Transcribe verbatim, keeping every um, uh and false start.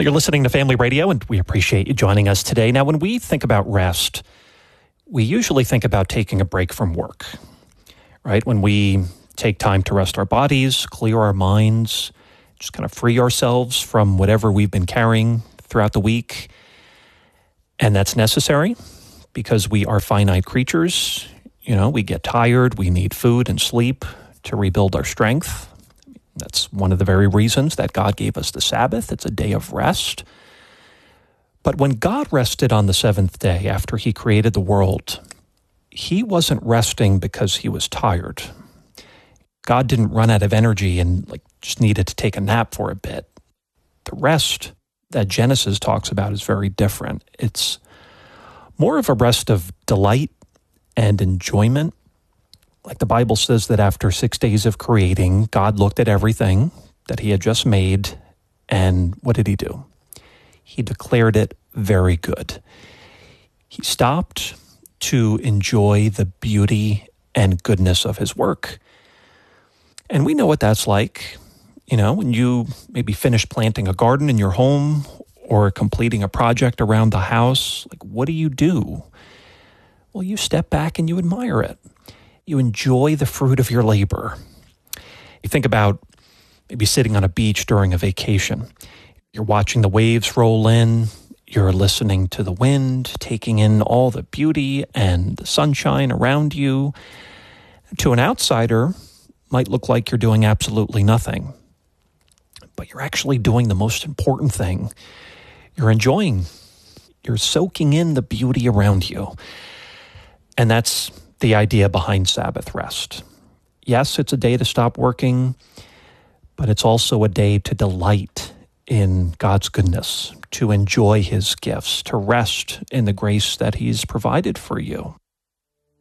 Well, you're listening to Family Radio, and we appreciate you joining us today. Now, when we think about rest, we usually think about taking a break from work, right? When we take time to rest our bodies, clear our minds, just kind of free ourselves from whatever we've been carrying throughout the week. And that's necessary because we are finite creatures. You know, we get tired, we need food and sleep to rebuild our strength. That's one of the very reasons that God gave us the Sabbath. It's a day of rest. But when God rested on the seventh day after he created the world, he wasn't resting because he was tired. God didn't run out of energy and like just needed to take a nap for a bit. The rest that Genesis talks about is very different. It's more of a rest of delight and enjoyment. Like the Bible says that after six days of creating, God looked at everything that he had just made, and what did he do? He declared it very good. He stopped to enjoy the beauty and goodness of his work. And we know what that's like. You know, when you maybe finish planting a garden in your home or completing a project around the house, like what do you do? Well, you step back and you admire it. You enjoy the fruit of your labor. You think about maybe sitting on a beach during a vacation. You're watching the waves roll in. You're listening to the wind, taking in all the beauty and the sunshine around you. To an outsider, might look like you're doing absolutely nothing. But you're actually doing the most important thing. You're enjoying. You're soaking in the beauty around you. And that's the idea behind Sabbath rest. Yes, it's a day to stop working, but it's also a day to delight in God's goodness, to enjoy his gifts, to rest in the grace that he's provided for you.